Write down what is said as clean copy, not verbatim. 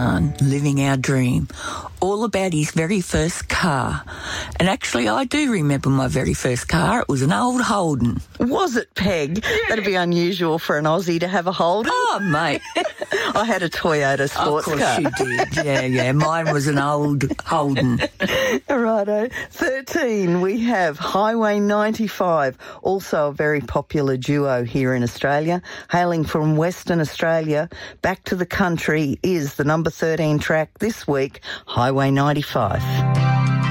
son living our dream, all about his very first car. And actually, I do remember my very first car. It was an old Holden. Was it, Peg? Yeah. That'd be unusual for an Aussie to have a Holden. Oh, mate. I had a Toyota sports car. Of course you did. Yeah. Mine was an old Holden. Righto. 13, we have Highway 95, also a very popular duo here in Australia. Hailing from Western Australia, back to the country is the number 13 track this week, Highway 95.